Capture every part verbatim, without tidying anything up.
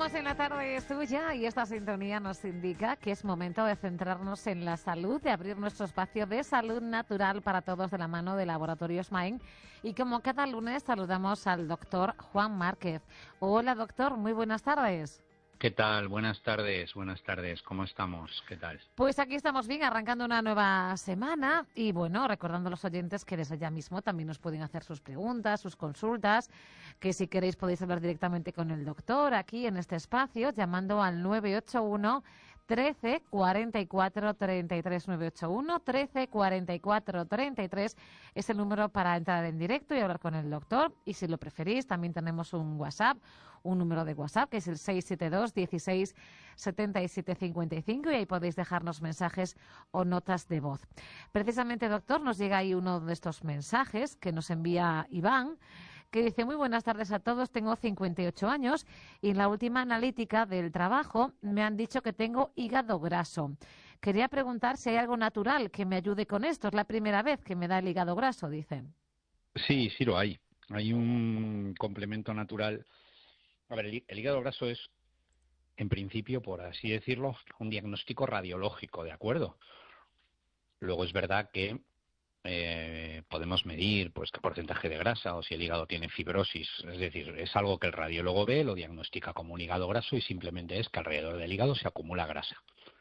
Estamos en la tarde suya y esta sintonía nos indica que es momento de centrarnos en la salud, de abrir nuestro espacio de salud natural para todos de la mano de Laboratorios Main. Y como cada lunes saludamos al doctor Juan Márquez. Hola doctor, muy buenas tardes. ¿Qué tal? Buenas tardes, buenas tardes. ¿Cómo estamos? ¿Qué tal? Pues aquí estamos bien, arrancando una nueva semana y bueno, recordando a los oyentes que desde ya mismo también nos pueden hacer sus preguntas, sus consultas, que si queréis podéis hablar directamente con el doctor aquí en este espacio, llamando al nueve ocho uno, trece, cuarenta y cuatro, treinta y tres, nueve ocho uno, trece, cuarenta y cuatro, treinta y tres es el número para entrar en directo y hablar con el doctor. Y si lo preferís, también tenemos un WhatsApp, un número de WhatsApp que es el seis siete dos, dieciséis, setenta y siete, cincuenta y cinco y ahí podéis dejarnos mensajes o notas de voz. Precisamente, doctor, nos llega ahí uno de estos mensajes que nos envía Iván, que dice: muy buenas tardes a todos, tengo cincuenta y ocho años y en la última analítica del trabajo me han dicho que tengo hígado graso. Quería preguntar si hay algo natural que me ayude con esto. Es la primera vez que me da el hígado graso, dicen. Sí, sí lo hay. Hay un complemento natural. A ver, el, el hígado graso es, en principio, por así decirlo, un diagnóstico radiológico, ¿de acuerdo? Luego es verdad que eh, podemos medir pues qué porcentaje de grasa o si el hígado tiene fibrosis. Es decir, es algo que el radiólogo ve, lo diagnostica como un hígado graso y simplemente es que alrededor del hígado se acumula grasa.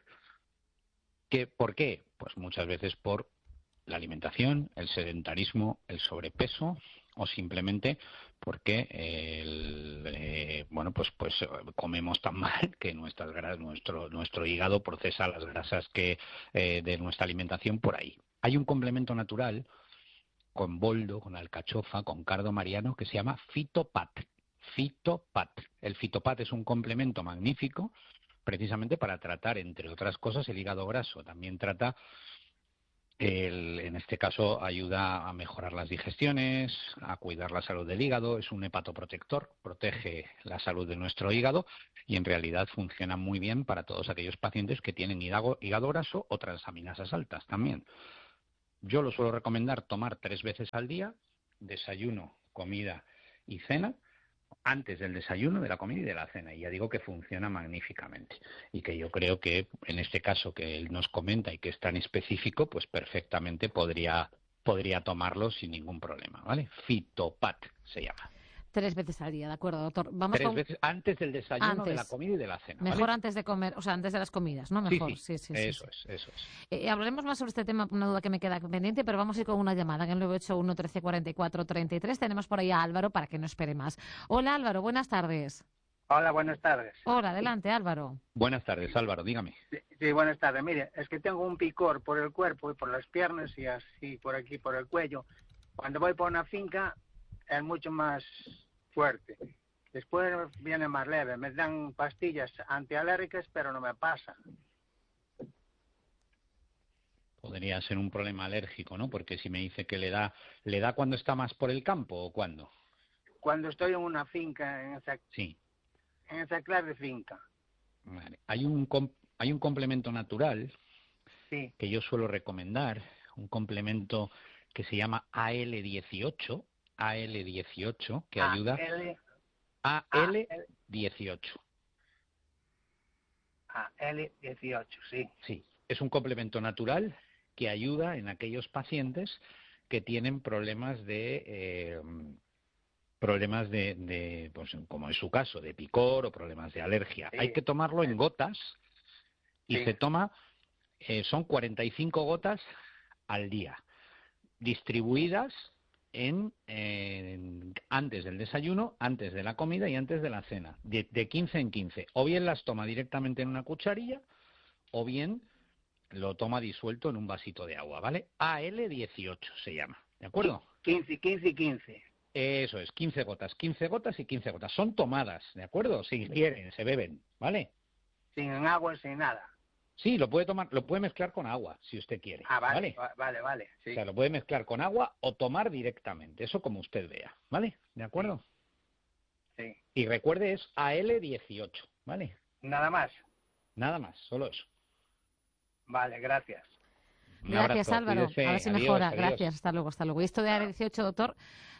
¿Qué, ¿Por qué? Pues muchas veces por la alimentación, el sedentarismo, el sobrepeso o simplemente porque el, eh, bueno pues pues comemos tan mal que nuestras grasas, nuestro nuestro hígado procesa las grasas que eh, de nuestra alimentación por ahí. Hay un complemento natural con boldo, con alcachofa, con cardo mariano que se llama Fitopat. Fitopat. El Fitopat es un complemento magnífico precisamente para tratar, entre otras cosas, el hígado graso. También trata El, en este caso ayuda a mejorar las digestiones, a cuidar la salud del hígado, es un hepatoprotector, protege la salud de nuestro hígado y en realidad funciona muy bien para todos aquellos pacientes que tienen hígado, hígado graso o transaminasas altas también. Yo lo suelo recomendar tomar tres veces al día, desayuno, comida y cena, antes del desayuno, de la comida y de la cena. Y ya digo que funciona magníficamente. Y que yo creo que, en este caso que él nos comenta y que es tan específico, pues perfectamente podría, podría tomarlo sin ningún problema, ¿vale? Fitopat se llama. Tres veces al día, ¿de acuerdo, doctor? Vamos Tres con... veces antes del desayuno, antes. de la comida y de la cena. Mejor ¿vale? antes de comer, o sea, antes de las comidas, ¿no? Mejor, sí, sí, sí. sí eso sí. es, eso es. Eh, hablaremos más sobre este tema, una duda que me queda pendiente, pero vamos a ir con una llamada en el nueve ocho uno, trece, cuarenta y cuatro, treinta y tres. Tenemos por ahí a Álvaro para que no espere más. Hola Álvaro, buenas tardes. Hola, buenas tardes. Hola, adelante Álvaro. Buenas tardes, Álvaro, dígame. Sí, sí, buenas tardes. Mire, es que tengo un picor por el cuerpo y por las piernas y así por aquí, por el cuello. Cuando voy por una finca es mucho más fuerte. Después viene más leve. Me dan pastillas antialérgicas, pero no me pasa. Podría ser un problema alérgico, ¿no? Porque si me dice que le da, ¿le da cuando está más por el campo o cuándo? Cuando estoy en una finca, en esa, sí. en esa clase de finca. Vale. Hay un hay un complemento natural sí. que yo suelo recomendar, un complemento que se llama A L dieciocho, A L dieciocho, que A ayuda L... A L dieciocho. A L dieciocho, sí. Sí, es un complemento natural que ayuda en aquellos pacientes que tienen problemas de eh, problemas de, de pues como es su caso, de picor o problemas de alergia. Sí. Hay que tomarlo en gotas y sí. se toma, eh, son cuarenta y cinco gotas al día, distribuidas en, en antes del desayuno, antes de la comida y antes de la cena, de, de quince en quince. O bien las toma directamente en una cucharilla o bien lo toma disuelto en un vasito de agua, ¿vale? A L dieciocho se llama, ¿de acuerdo? quince, quince y quince. Eso es, quince gotas, quince gotas y quince gotas. Son tomadas, ¿de acuerdo? Se ingieren, se beben, ¿vale? Sin agua, sin nada. Sí, lo puede tomar, lo puede mezclar con agua, si usted quiere. Ah, vale, vale, vale, vale. Sí. O sea, lo puede mezclar con agua o tomar directamente, eso como usted vea, ¿vale? ¿De acuerdo? Sí. Y recuerde, es A L dieciocho, ¿vale? Nada más. Nada más, solo eso. Vale, gracias. Un gracias, abrazo, Álvaro. Cuídese. A ver si Adiós, mejora. adiós. Gracias. Hasta luego, hasta luego. Y esto de A L dieciocho, doctor,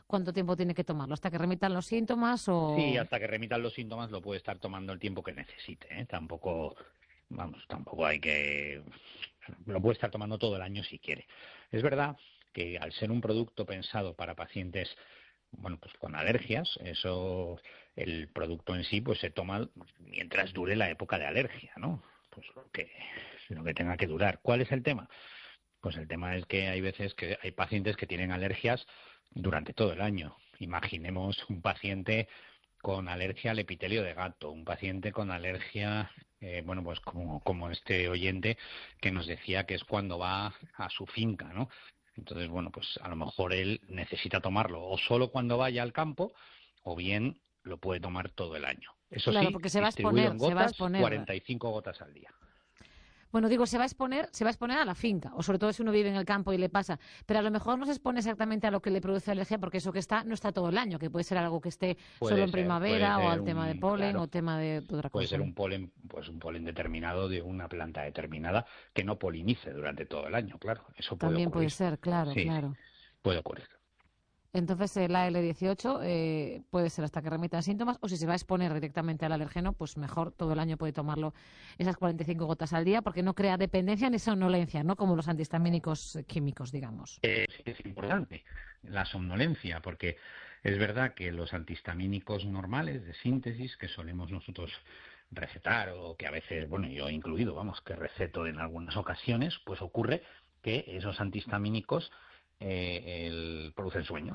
¿cuánto tiempo tiene que tomarlo? ¿Hasta que remitan los síntomas o...? Sí, hasta que remitan los síntomas lo puede estar tomando el tiempo que necesite, ¿eh? Tampoco, vamos, tampoco hay que... Lo puede estar tomando todo el año si quiere. Es verdad que al ser un producto pensado para pacientes, bueno, pues con alergias, eso, el producto en sí, pues se toma mientras dure la época de alergia, ¿no? Pues lo que, lo que tenga que durar. ¿Cuál es el tema? Pues el tema es que hay veces que hay pacientes que tienen alergias durante todo el año. Imaginemos un paciente con alergia al epitelio de gato, un paciente con alergia, eh, bueno, pues como, como este oyente que nos decía que es cuando va a su finca, ¿no? Entonces, bueno, pues a lo mejor él necesita tomarlo o solo cuando vaya al campo o bien lo puede tomar todo el año. Eso Claro, sí, porque se va a distribuido exponer, en se va a gotas, exponer. cuarenta y cinco gotas al día. Bueno, digo, se va a exponer, se va a exponer a la finca, o sobre todo si uno vive en el campo y le pasa, pero a lo mejor no se expone exactamente a lo que le produce alergia, porque eso que está no está todo el año, que puede ser algo que esté solo Puede en ser, puede primavera o ser al tema de un, polen claro, o tema de otra puede cosa. ser un polen, pues un polen determinado de una planta determinada que no polinice durante todo el año, claro, eso puede También puede ocurrir. ser, claro, Sí, sí, claro. puede ocurrir. Entonces el A L dieciocho eh, puede ser hasta que remitan síntomas, o si se va a exponer directamente al alergeno, pues mejor todo el año puede tomarlo esas cuarenta y cinco gotas al día, porque no crea dependencia ni somnolencia, ¿no? Como los antihistamínicos químicos, digamos. Eh, sí es importante la somnolencia, porque es verdad que los antihistamínicos normales de síntesis que solemos nosotros recetar o que a veces, bueno, yo incluido, vamos, que receto en algunas ocasiones, pues ocurre que esos antihistamínicos eh, el, producen sueño.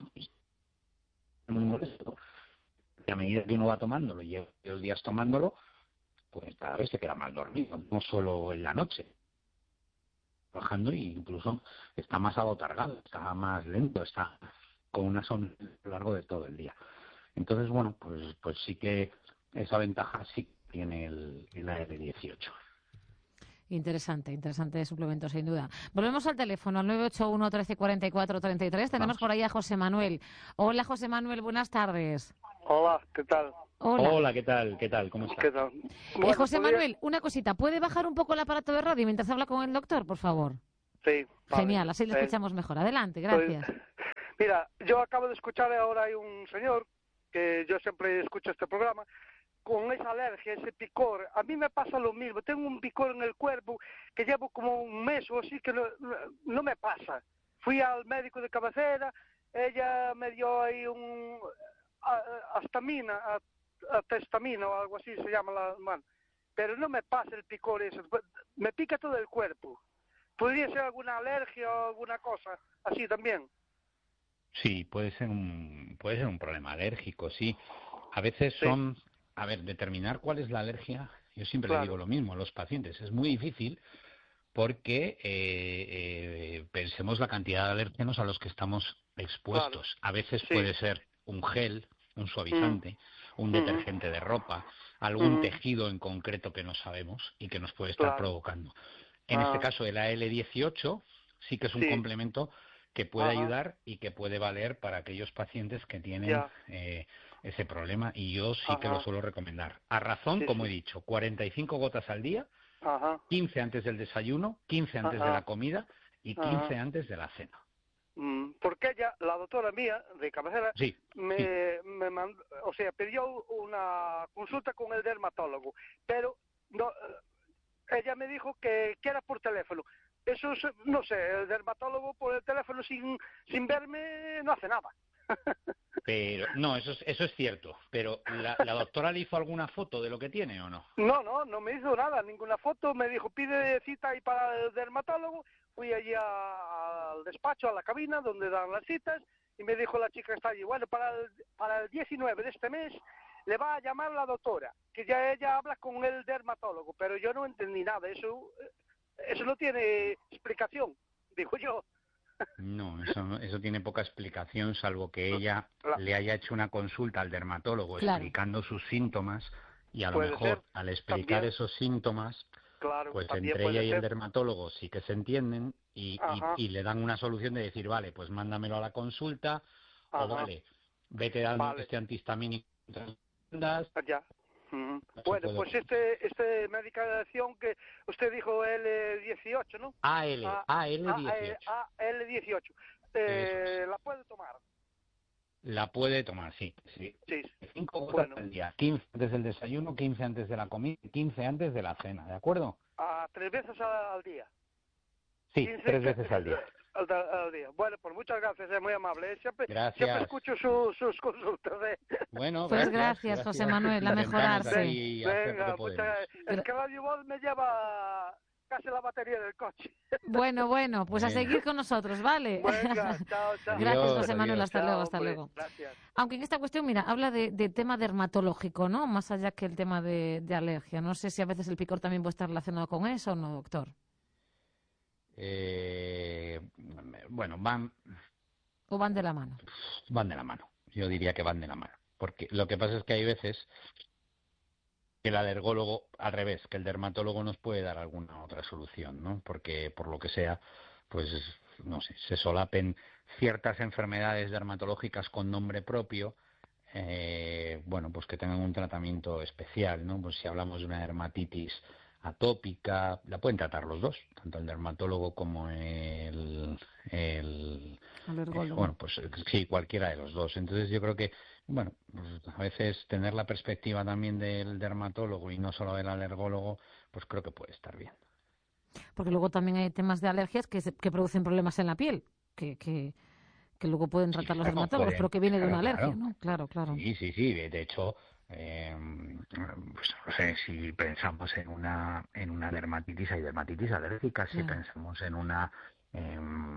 Muy molesto. Y a medida que uno va tomándolo, lleva los días tomándolo, pues cada vez se queda más dormido, no solo en la noche, trabajando, e incluso está más abotargado, está más lento, está con una somnolencia a lo largo de todo el día. Entonces, bueno, pues pues sí que esa ventaja sí tiene el, el A R dieciocho. Interesante, interesante suplemento, sin duda. Volvemos al teléfono, al nueve ocho uno, trece, cuarenta y cuatro, treinta y tres. Tenemos Vamos. por ahí a José Manuel. Hola, José Manuel, buenas tardes. Hola, ¿qué tal? Hola. Hola, ¿qué tal? ¿Qué tal? ¿Cómo estás? ¿Qué tal? Eh, Bueno, José podría- Manuel, una cosita. ¿Puede bajar un poco el aparato de radio mientras habla con el doctor, por favor? Sí, vale. Genial, así le Eh, escuchamos mejor. Adelante, soy- gracias. Mira, yo acabo de escuchar ahora hay un señor, que yo siempre escucho este programa, con esa alergia, ese picor. A mí me pasa lo mismo. Tengo un picor en el cuerpo que llevo como un mes o así que no, no, no me pasa. Fui al médico de cabecera, ella me dio ahí un a- astamina, a- atestamina o algo así se llama la mano. Pero no me pasa el picor eso. Me pica todo el cuerpo. ¿Podría ser alguna alergia o alguna cosa así también? Sí, puede ser un puede ser un problema alérgico, sí. A veces Sí. son, a ver, determinar cuál es la alergia. Yo siempre Claro. le digo lo mismo a los pacientes. Es muy difícil porque eh, eh, pensemos la cantidad de alérgenos a los que estamos expuestos. Claro. A veces Sí. puede ser un gel, un suavizante, un Mm. detergente de ropa, algún Mm. tejido en concreto que no sabemos y que nos puede estar Claro. provocando. En Ah. este caso, el A L dieciocho sí que es un Sí. complemento que puede Ajá. ayudar y que puede valer para aquellos pacientes que tienen Ya. eh, ese problema, y yo sí que Ajá. lo suelo recomendar. A razón, Sí, como sí. he dicho, cuarenta y cinco gotas al día, Ajá. quince antes del desayuno, quince antes de Ajá. la comida y Ajá. quince antes de la cena. Mm, Porque ella, la doctora mía de cabecera, Sí, sí. me, me mandó, o sea, pidió una consulta con el dermatólogo, pero no, eh, ella me dijo que, que era por teléfono. Eso es, no sé, el dermatólogo por el teléfono sin, sin verme no hace nada. Pero no, eso es, eso es cierto. Pero ¿la, la doctora le hizo alguna foto de lo que tiene o no? No, no, no me hizo nada, ninguna foto, me dijo pide cita ahí para el dermatólogo, fui allí a- al despacho, a la cabina donde dan las citas, y me dijo la chica que está allí, bueno, para el, para el diecinueve de este mes le va a llamar la doctora, que ya ella habla con el dermatólogo, pero yo no entendí nada, eso, eso no tiene explicación, dijo yo. No, eso, no- eso tiene poca explicación, salvo que ella La- le haya hecho una consulta al dermatólogo Claro. explicando sus síntomas, y a lo Puede mejor ser, al explicar también. esos síntomas, Claro, pues también entre ella puede y el ser. dermatólogo sí que se entienden y, y, Ajá. y le dan una solución de decir, vale, pues mándamelo a la consulta, Ajá. o vale, vete dando Vale. este antihistamínico mientras andas. Ya. Ujú. Eso Bueno, puede pues ocurrir. este, este medicación que usted dijo L dieciocho, ¿no? A L, A- A L A- dieciocho. A- L dieciocho. Eso Eh, es. ¿La puede tomar? La puede tomar, sí. sí. Sí. Cinco gotas Bueno. al día. quince antes del desayuno, quince antes de la comida, quince antes de la cena, ¿de acuerdo? A tres veces al, al día. Sí, quince tres veces al día. Al, al día. Bueno, pues muchas gracias, es muy amable. ¿eh? Siempre, Gracias. siempre escucho su, sus consultas. ¿eh? Bueno, Pues gracias, gracias, gracias. José Manuel, a Intentamos mejorarse. aquí hacer lo Venga, que podemos. muchas, es que Radio Voz me lleva casi la batería del coche. Bueno, bueno, pues a Bueno. seguir con nosotros, ¿vale? Venga, chao, chao. Gracias, Adiós, José Manuel, adiós. hasta Chao, luego, hasta hombre, luego. Gracias. Aunque en esta cuestión, mira, habla de, de tema dermatológico, ¿no? Más allá que el tema de, de alergia. No sé si a veces el picor también puede estar relacionado con eso o no, doctor. Eh, bueno, van, ¿O van de la mano? van de la mano. Yo diría que van de la mano. Porque lo que pasa es que hay veces que el alergólogo, al revés, que el dermatólogo nos puede dar alguna otra solución, ¿no? Porque por lo que sea, pues, no sé, se solapen ciertas enfermedades dermatológicas con nombre propio, eh, bueno, pues que tengan un tratamiento especial, ¿no? Pues si hablamos de una dermatitis atópica, la pueden tratar los dos, tanto el dermatólogo como el, el eh, bueno, pues sí, cualquiera de los dos. Entonces yo creo que, bueno, pues a veces tener la perspectiva también del dermatólogo y no solo del alergólogo, pues creo que puede estar bien. Porque luego también hay temas de alergias que, se, que producen problemas en la piel, que, que, que luego pueden tratar Sí, los claro, dermatólogos, pueden, pero que viene claro, de una alergia, claro. ¿no? Claro, claro. Sí, sí, sí. De hecho, eh, pues no sé, si pensamos en una en una dermatitis, hay dermatitis alérgica. Si Claro. pensamos en una eh,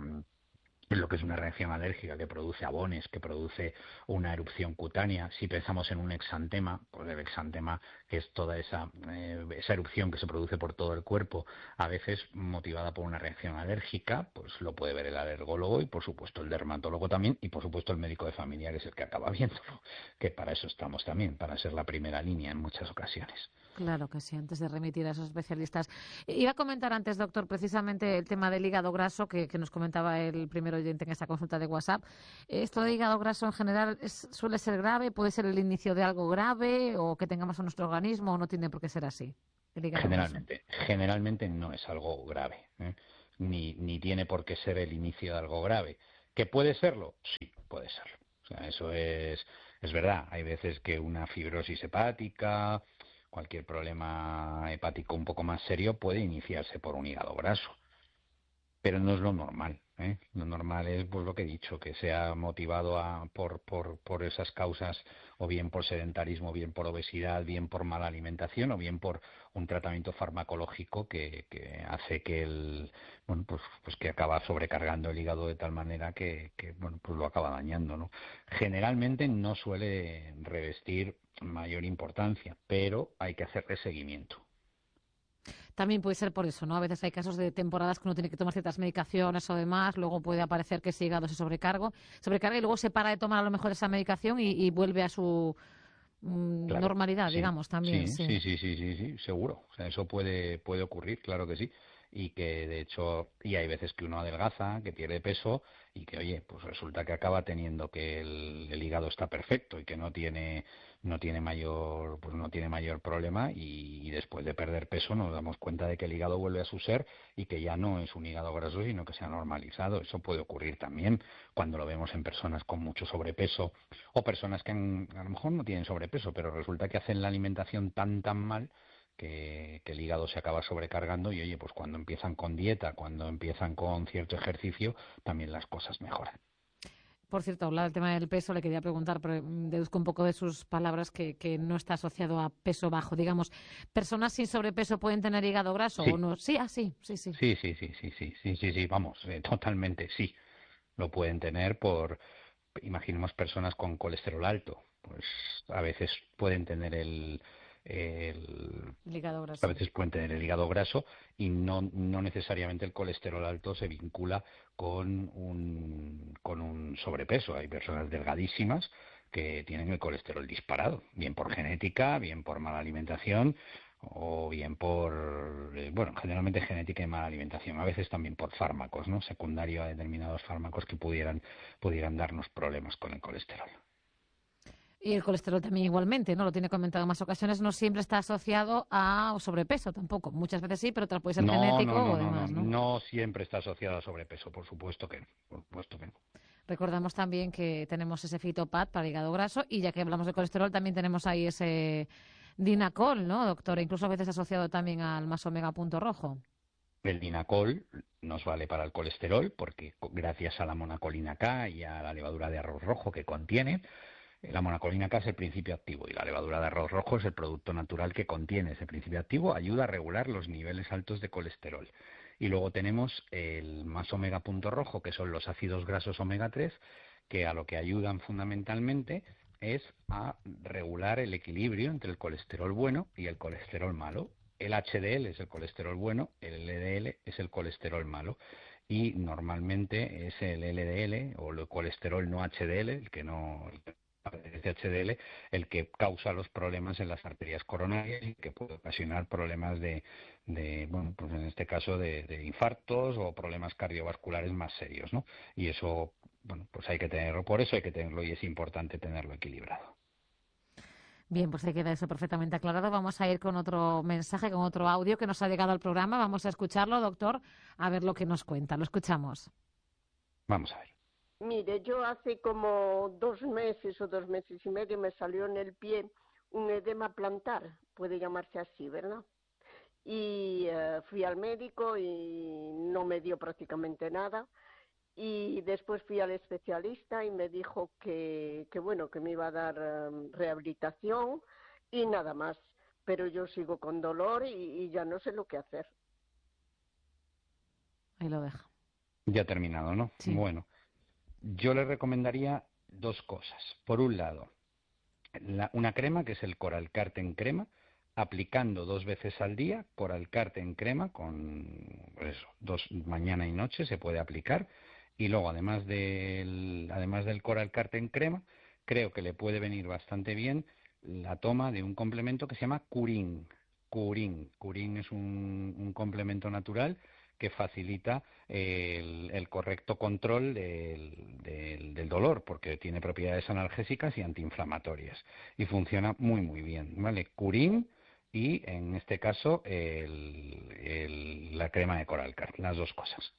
en lo que es una reacción alérgica que produce abones, que produce una erupción cutánea. Si pensamos en un exantema, pues el exantema, que es toda esa, eh, esa erupción que se produce por todo el cuerpo, a veces motivada por una reacción alérgica, pues lo puede ver el alergólogo y por supuesto el dermatólogo también, y por supuesto el médico de familia, que es el que acaba viéndolo, que para eso estamos también, para ser la primera línea en muchas ocasiones. Claro que sí, antes de remitir a esos especialistas. Iba a comentar antes, doctor, precisamente el tema del hígado graso que, que nos comentaba el primer oyente en esta consulta de WhatsApp. Esto de hígado graso en general es, suele ser grave, puede ser el inicio de algo grave o que tengamos en nuestro organismo o no tiene por qué ser así. El hígado Generalmente, graso. generalmente no es algo grave, ¿eh? ni, ni tiene por qué ser el inicio de algo grave. ¿Que puede serlo? Sí, puede serlo. O sea, eso es, es verdad. Hay veces que una fibrosis hepática, cualquier problema hepático un poco más serio puede iniciarse por un hígado graso. Pero no es lo normal, ¿eh? Lo normal es, pues lo que he dicho, que sea motivado a, por, por, por esas causas, o bien por sedentarismo, bien por obesidad, bien por mala alimentación, o bien por un tratamiento farmacológico que, que hace que el, bueno, pues, pues que acaba sobrecargando el hígado de tal manera que, que, bueno, pues lo acaba dañando, ¿no? Generalmente no suele revestir mayor importancia, pero hay que hacerle seguimiento. También puede ser por eso, ¿no? A veces hay casos de temporadas que uno tiene que tomar ciertas medicaciones o demás, luego puede aparecer que ese hígado se sobrecarga, sobrecarga y luego se para de tomar a lo mejor esa medicación y, y vuelve a su mm, Claro, normalidad, sí, digamos, también, sí, sí. sí, sí, sí, sí, sí, seguro. O sea, eso puede, puede ocurrir, claro que sí. Y que de hecho, y hay veces que uno adelgaza, que pierde peso y que, oye, pues resulta que acaba teniendo que el, el hígado está perfecto y que no tiene, no tiene mayor, pues no tiene mayor problema y, y después de perder peso nos damos cuenta de que el hígado vuelve a su ser y que ya no es un hígado graso, sino que se ha normalizado. Eso puede ocurrir también cuando lo vemos en personas con mucho sobrepeso o personas que han, a lo mejor no tienen sobrepeso, pero resulta que hacen la alimentación tan, tan mal que, que el hígado se acaba sobrecargando y, oye, pues cuando empiezan con dieta, cuando empiezan con cierto ejercicio, también las cosas mejoran. Por cierto, hablar del tema del peso, le quería preguntar, pero mm, deduzco un poco de sus palabras que, que no está asociado a peso bajo. Digamos, ¿personas sin sobrepeso pueden tener hígado graso o Sí, no? Sí, ah, sí, sí, sí. sí, sí, sí, sí, sí, sí, sí, sí, vamos, eh, totalmente sí. Lo pueden tener por, imaginemos personas con colesterol alto, pues a veces pueden tener el, el El hígado a graso. veces pueden tener el hígado graso y no, no necesariamente el colesterol alto se vincula con un, con un sobrepeso. Hay personas delgadísimas que tienen el colesterol disparado, bien por genética, bien por mala alimentación o bien por, eh, bueno, generalmente genética y mala alimentación, a veces también por fármacos, ¿no? Secundario a determinados fármacos que pudieran, pudieran darnos problemas con el colesterol. Y el colesterol también igualmente, ¿no? Lo tiene comentado en más ocasiones, no siempre está asociado a sobrepeso tampoco. Muchas veces sí, pero otras puede ser No, genético no, no, o no, demás, no, ¿no? no siempre está asociado a sobrepeso, por supuesto que no, por supuesto que no. Recordamos también que tenemos ese Fitopad para hígado graso y ya que hablamos de colesterol también tenemos ahí ese Dinacol, ¿no, doctora? Incluso a veces asociado también al más omega punto rojo. El Dinacol nos vale para el colesterol porque gracias a la monacolina K y a la levadura de arroz rojo que contiene, la monacolina K es el principio activo y la levadura de arroz rojo es el producto natural que contiene ese principio activo, ayuda a regular los niveles altos de colesterol. Y luego tenemos el más omega punto rojo, que son los ácidos grasos omega tres, que a lo que ayudan fundamentalmente es a regular el equilibrio entre el colesterol bueno y el colesterol malo. El H D L es el colesterol bueno, el L D L es el colesterol malo. Y normalmente es el L D L o el colesterol no H D L, el que no... de H D L, el que causa los problemas en las arterias coronarias y que puede ocasionar problemas de, de bueno, pues en este caso de, de infartos o problemas cardiovasculares más serios, ¿no? Y eso, bueno, pues hay que tenerlo, por eso hay que tenerlo y es importante tenerlo equilibrado. Bien, pues ahí queda eso perfectamente aclarado. Vamos a ir con otro mensaje, con otro audio que nos ha llegado al programa. Vamos a escucharlo, doctor, a ver lo que nos cuenta. Lo escuchamos. Vamos a ver. Mire, yo hace como dos meses o dos meses y medio me salió en el pie un edema plantar, puede llamarse así, ¿verdad? Y uh, fui al médico y no me dio prácticamente nada. Y después fui al especialista y me dijo que, que bueno, que me iba a dar um, rehabilitación y nada más. Pero yo sigo con dolor y, y ya no sé lo que hacer. Ahí lo deja. Ya ha terminado, ¿no? Sí. Bueno. Yo le recomendaría dos cosas. Por un lado, la, una crema que es el Coralcart en crema, aplicando dos veces al día, Coralcart en crema, con pues eso, dos mañana y noche se puede aplicar. Y luego, además del, además del Coralcart en crema, creo que le puede venir bastante bien la toma de un complemento que se llama Curín. Curín. Curín es un, un complemento natural que facilita el, el correcto control del, del, del dolor, porque tiene propiedades analgésicas y antiinflamatorias. Y funciona muy, muy bien, ¿vale? Curín y, en este caso, el, el, la crema de Coralcart, las dos cosas.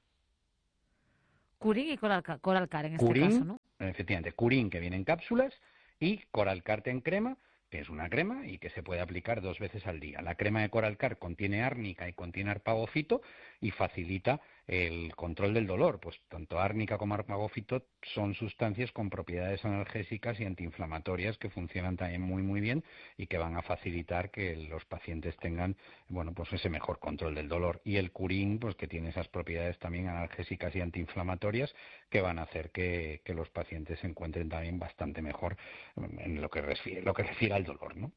Curín y Coralcart, Coralcart en este Curín, caso, ¿no? Efectivamente, Curín, que viene en cápsulas, y Coralcart en crema, que es una crema y que se puede aplicar dos veces al día. La crema de Coralcart contiene árnica y contiene arpagofito y facilita el control del dolor, pues tanto árnica como arpagofito son sustancias con propiedades analgésicas y antiinflamatorias que funcionan también muy muy bien y que van a facilitar que los pacientes tengan, bueno, pues ese mejor control del dolor. Y el Curín, pues que tiene esas propiedades también analgésicas y antiinflamatorias que van a hacer que, que los pacientes se encuentren también bastante mejor en lo que refiere, lo que refiere al dolor, ¿no?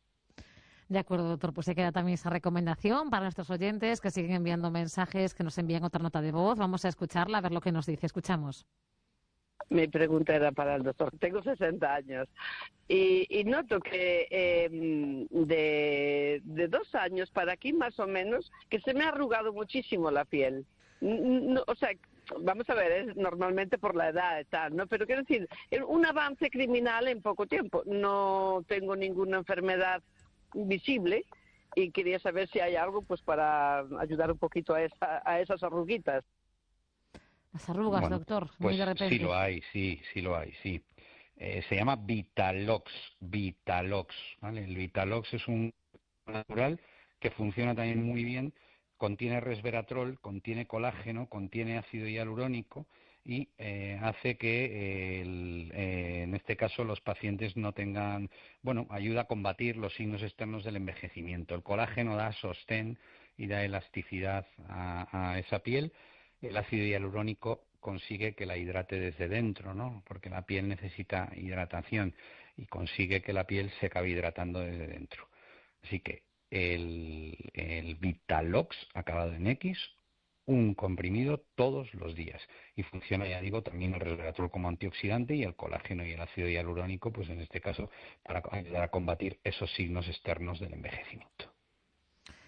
De acuerdo, doctor. Pues se queda también esa recomendación para nuestros oyentes que siguen enviando mensajes, que nos envían otra nota de voz. Vamos a escucharla, a ver lo que nos dice. Escuchamos. Mi pregunta era para el doctor. Tengo sesenta años y, y noto que eh, de, de dos años para aquí más o menos que se me ha arrugado muchísimo la piel. No, o sea, vamos a ver, es normalmente por la edad y tal, ¿no? Pero quiero decir, un avance criminal en poco tiempo. No tengo ninguna enfermedad visible y quería saber si hay algo pues para ayudar un poquito a, esa, a esas arruguitas. Las arrugas, bueno, doctor, pues muy de repente. Sí lo hay, sí, sí lo hay, sí. Eh, se llama Vitalox, Vitalox, ¿vale? El Vitalox es un natural que funciona también muy bien, contiene resveratrol, contiene colágeno, contiene ácido hialurónico y eh, hace que eh, el, eh, en este caso los pacientes no tengan, bueno, ayuda a combatir los signos externos del envejecimiento. El colágeno da sostén y da elasticidad a, a esa piel. El ácido hialurónico consigue que la hidrate desde dentro, ¿no? Porque la piel necesita hidratación y consigue que la piel se acabe hidratando desde dentro. Así que el, el Vitalox acabado en X, un comprimido todos los días y funciona, ya digo, también el resveratrol como antioxidante y el colágeno y el ácido hialurónico, pues en este caso para ayudar a combatir esos signos externos del envejecimiento.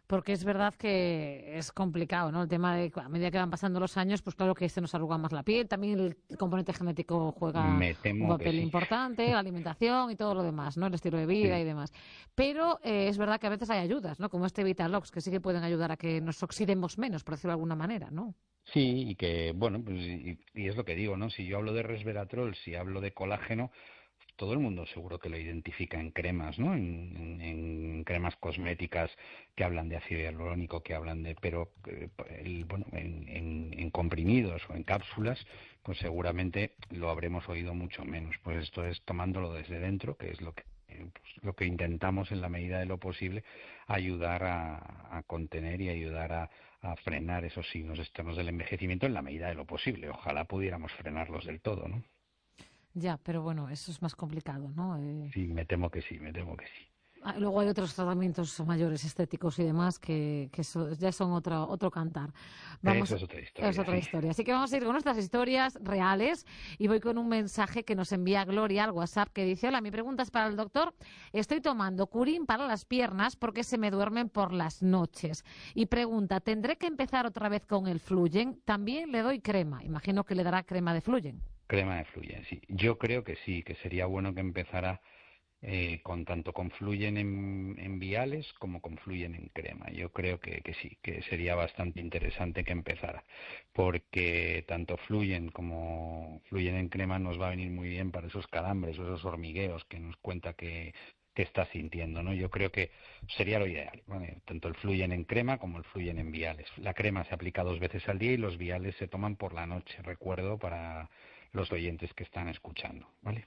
Porque es verdad que es complicado, ¿no? El tema de, a medida que van pasando los años, pues claro que se nos arruga más la piel. También el componente genético juega Me un temo que papel sí. importante, la alimentación y todo lo demás, ¿no? El estilo de vida Sí. y demás. Pero eh, es verdad que a veces hay ayudas, ¿no? Como este Vitalox, que sí que pueden ayudar a que nos oxidemos menos, por decirlo de alguna manera, ¿no? Sí, y que, bueno, pues, y, y es lo que digo, ¿no? Si yo hablo de resveratrol, si hablo de colágeno, todo el mundo seguro que lo identifica en cremas, ¿no? En, en- en cremas cosméticas que hablan de ácido hialurónico, que hablan de, pero eh, el- bueno, en, en- en comprimidos o en cápsulas, pues seguramente lo habremos oído mucho menos. Pues esto es tomándolo desde dentro, que es lo que eh, pues, lo que intentamos en la medida de lo posible ayudar a, a contener y ayudar a, a frenar esos signos externos del envejecimiento en la medida de lo posible. Ojalá pudiéramos frenarlos del todo, ¿no? Ya, pero bueno, eso es más complicado, ¿no? Eh, Sí, me temo que sí, me temo que sí. ah, luego hay otros tratamientos mayores, estéticos y demás, que, que eso ya son otro, otro cantar. Vamos, Eso es otra es historia, otra sí. historia. Así que vamos a ir con nuestras historias reales y voy con un mensaje que nos envía Gloria al WhatsApp que dice: hola, mi pregunta es para el doctor. Estoy tomando Curín para las piernas porque se me duermen por las noches. Y pregunta, ¿tendré que empezar otra vez con el Fluyen? También le doy crema. Imagino que le dará crema de Fluyen. Crema de Fluyen, sí. Yo creo que sí, que sería bueno que empezara eh, con tanto con Fluyen en, en viales como con Fluyen en crema. Yo creo que, que sí, que sería bastante interesante que empezara, porque tanto Fluyen como Fluyen en crema nos va a venir muy bien para esos calambres o esos hormigueos que nos cuenta que, que está sintiendo, ¿no? Yo creo que sería lo ideal, ¿vale? Tanto el Fluyen en crema como el Fluyen en viales. La crema se aplica dos veces al día y los viales se toman por la noche, recuerdo, para los oyentes que están escuchando, ¿vale?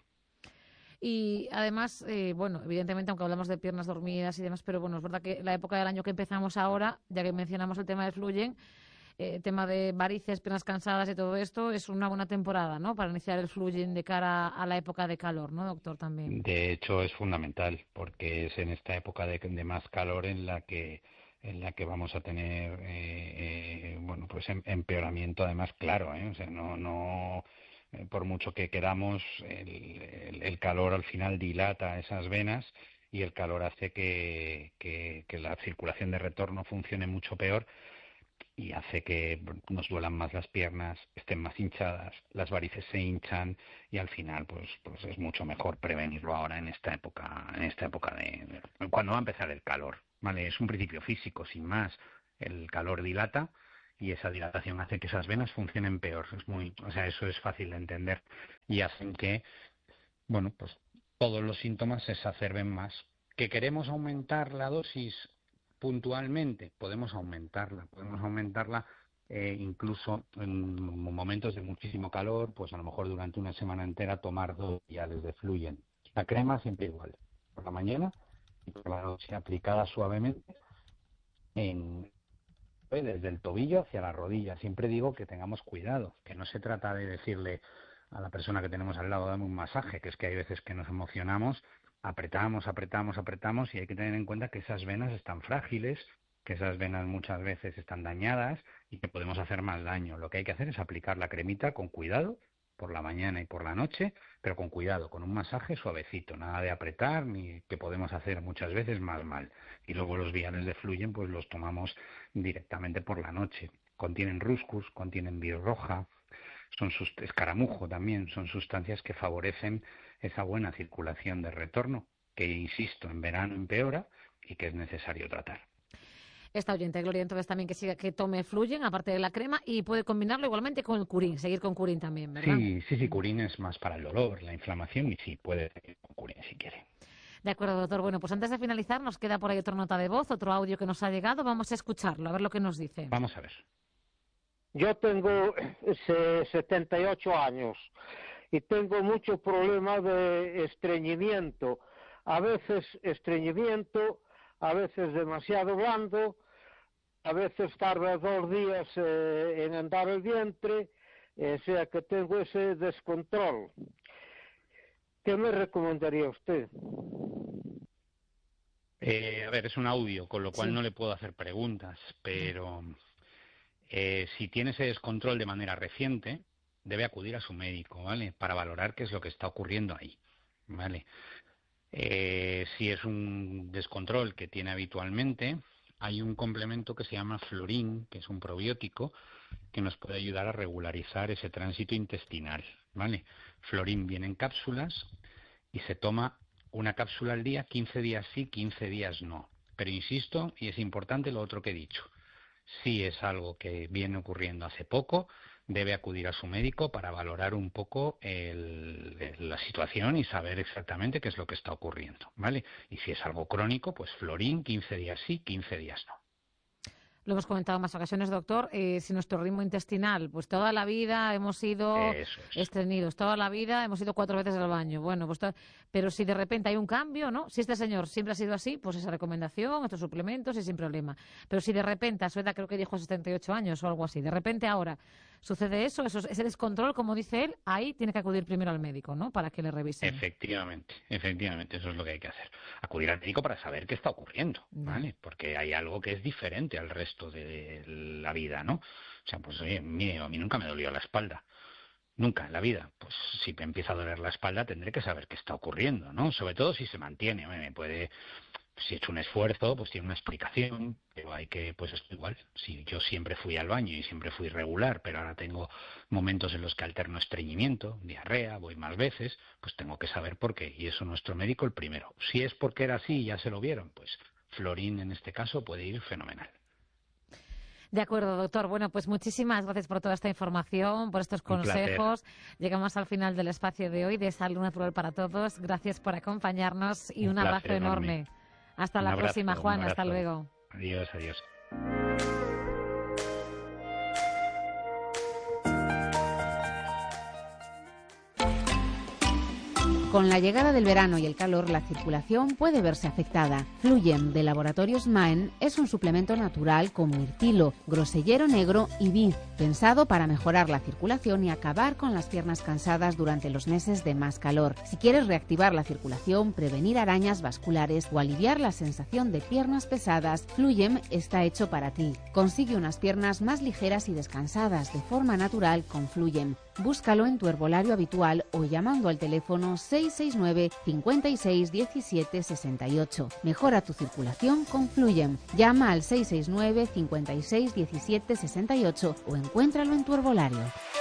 Y además, eh, bueno, evidentemente, aunque hablamos de piernas dormidas y demás, pero bueno, es verdad que la época del año que empezamos ahora, ya que mencionamos el tema de Fluyen, eh, tema de varices, piernas cansadas y todo esto, es una buena temporada, ¿no? Para iniciar el Fluyen de cara a la época de calor, ¿no, doctor? También. De hecho, es fundamental porque es en esta época de, de más calor en la que en la que vamos a tener eh, eh, bueno, pues em- empeoramiento además claro, ¿eh? O sea, no no eh, por mucho que queramos, el, el- el calor al final dilata esas venas y el calor hace que, que, que la circulación de retorno funcione mucho peor y hace que nos duelan más las piernas, estén más hinchadas, las varices se hinchan y al final pues pues es mucho mejor prevenirlo ahora en esta época, en esta época de, de cuando va a empezar el calor, ¿vale? Es un principio físico sin más. El calor dilata y esa dilatación hace que esas venas funcionen peor. Es muy, o sea, eso es fácil de entender y hacen que, bueno, pues todos los síntomas se exacerben más. ¿Que queremos aumentar la dosis puntualmente? Podemos aumentarla, podemos aumentarla eh, incluso en momentos de muchísimo calor, pues a lo mejor durante una semana entera tomar dos viales de Fluyen. La crema siempre igual, por la mañana y por la noche aplicada suavemente en desde el tobillo hacia la rodilla. Siempre digo que tengamos cuidado, que no se trata de decirle a la persona que tenemos al lado, dame un masaje, que es que hay veces que nos emocionamos, apretamos, apretamos, apretamos y hay que tener en cuenta que esas venas están frágiles, que esas venas muchas veces están dañadas y que podemos hacer más daño. Lo que hay que hacer es aplicar la cremita con cuidado por la mañana y por la noche, pero con cuidado, con un masaje suavecito, nada de apretar ni que podemos hacer muchas veces más mal. Y luego los viales de Fluyen pues los tomamos directamente por la noche. Contienen ruscus, contienen birroja, son sus, escaramujo también, son sustancias que favorecen esa buena circulación de retorno, que insisto, en verano empeora y que es necesario tratar. Esta oyente, Gloria, entonces también que siga, que tome Fluyen, aparte de la crema, y puede combinarlo igualmente con el Curín, seguir con Curín también, ¿verdad? Sí, sí, sí, Curín es más para el dolor, la inflamación, y sí, puede seguir con Curín si quiere. De acuerdo, doctor. Bueno, pues antes de finalizar, nos queda por ahí otra nota de voz, otro audio que nos ha llegado. Vamos a escucharlo, a ver lo que nos dice. Vamos a ver. Yo tengo eh, setenta y ocho años y tengo mucho problema de estreñimiento. A veces estreñimiento, a veces demasiado blando, a veces tarda dos días eh, en andar el vientre, eh, o sea que tengo ese descontrol. ¿Qué me recomendaría usted? Eh, a ver, es un audio, con lo cual Sí. no le puedo hacer preguntas, pero eh, si tiene ese descontrol de manera reciente, debe acudir a su médico, ¿vale? Para valorar qué es lo que está ocurriendo ahí, ¿vale? Eh, si es un descontrol que tiene habitualmente, hay un complemento que se llama Florin, que es un probiótico que nos puede ayudar a regularizar ese tránsito intestinal, ¿vale? Florin viene en cápsulas y se toma una cápsula al día, quince días sí, quince días no. Pero insisto, y es importante lo otro que he dicho, si es algo que viene ocurriendo hace poco, debe acudir a su médico para valorar un poco el, el, la situación y saber exactamente qué es lo que está ocurriendo, ¿vale? Y si es algo crónico, pues Florin, quince días sí, quince días no. Lo hemos comentado en más ocasiones, doctor, eh, si nuestro ritmo intestinal, pues toda la vida hemos sido es. estreñidos, toda la vida hemos ido cuatro veces al baño, bueno, pues to- pero si de repente hay un cambio, ¿no? Si este señor siempre ha sido así, pues esa recomendación, estos suplementos y sin problema. Pero si de repente, a su edad creo que dijo setenta y ocho años o algo así, de repente ahora sucede eso, eso ese descontrol, como dice él, ahí tiene que acudir primero al médico, ¿no? Para que le revisen. Efectivamente, efectivamente, eso es lo que hay que hacer. Acudir al médico para saber qué está ocurriendo, ¿vale? Porque hay algo que es diferente al resto de la vida, ¿no? O sea, pues oye, mire, a mí nunca me dolió la espalda. Nunca en la vida. Pues si me empieza a doler la espalda tendré que saber qué está ocurriendo, ¿no? Sobre todo si se mantiene. Me puede... Si he hecho un esfuerzo, pues tiene una explicación, pero hay que, pues esto igual, si yo siempre fui al baño y siempre fui regular, pero ahora tengo momentos en los que alterno estreñimiento, diarrea, voy más veces, pues tengo que saber por qué, y eso nuestro médico el primero. Si es porque era así y ya se lo vieron, pues Florin en este caso puede ir fenomenal. De acuerdo, doctor. Bueno, pues muchísimas gracias por toda esta información, por estos consejos. Llegamos al final del espacio de hoy de Salud Natural para Todos. Gracias por acompañarnos y un, un abrazo enorme. enorme. Hasta un la abrazo, próxima, Juan. Hasta luego. Adiós, adiós. Con la llegada del verano y el calor, la circulación puede verse afectada. Fluyen de Laboratorios Maen es un suplemento natural con mirtilo, grosellero negro y vid, pensado para mejorar la circulación y acabar con las piernas cansadas durante los meses de más calor. Si quieres reactivar la circulación, prevenir arañas vasculares o aliviar la sensación de piernas pesadas, Fluyem está hecho para ti. Consigue unas piernas más ligeras y descansadas de forma natural con Fluyem. Búscalo en tu herbolario habitual o llamando al teléfono seis seis nueve, cinco seis, uno siete seis ocho. Mejora tu circulación con Fluyem. Llama al seis seis nueve, cinco seis, uno siete seis ocho o encuéntralo en tu herbolario.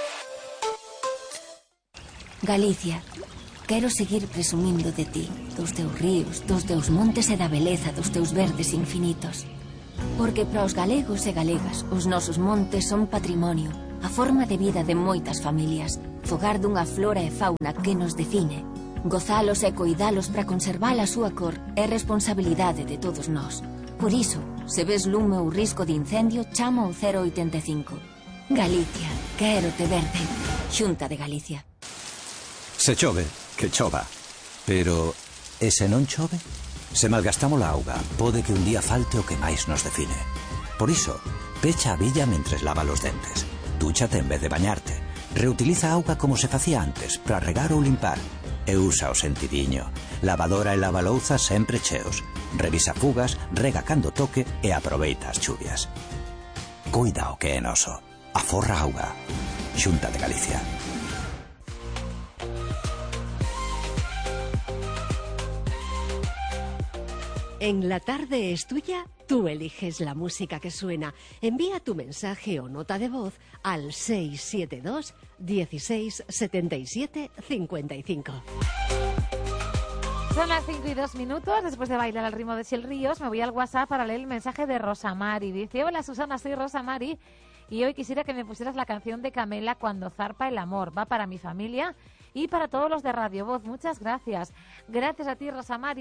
Galicia, quero seguir presumindo de ti, dos teus ríos, dos teus montes e da beleza dos teus verdes infinitos. Porque para os galegos e galegas, os nosos montes son patrimonio, a forma de vida de moitas familias, fogar dunha flora e fauna que nos define. Gozalos e coidalos para conservar a súa cor é responsabilidade de todos nós. Por iso, se ves lume ou risco de incendio, chama ao cero oitenta e cinco. Galicia, quero te verde. Xunta de Galicia. Se chove, que chova. Pero, e se non chove? Se malgastamos a auga, pode que un día falte o que máis nos define. Por iso, pecha a billa mentres lava os dentes. Dúchate en vez de bañarte. Reutiliza a auga como se facía antes, para regar ou limpar. E usa o sentidiño. Lavadora e lavalouza sempre cheos. Revisa fugas, rega cando toque e aproveita as chuvias. Cuida o que é noso. Aforra auga. Xunta de Galicia. En La Tarde es Tuya, tú eliges la música que suena. Envía tu mensaje o nota de voz al seis siete dos, dieciséis, setenta y siete, cincuenta y cinco. Son las cinco y dos minutos. Después de bailar al ritmo de Xiel Ríos, me voy al WhatsApp para leer el mensaje de Rosa Mari. Dice: hola Susana, soy Rosa Mari y hoy quisiera que me pusieras la canción de Camela, Cuando zarpa el amor. Va para mi familia y para todos los de Radio Voz. Muchas gracias. Gracias a ti, Rosa Mari.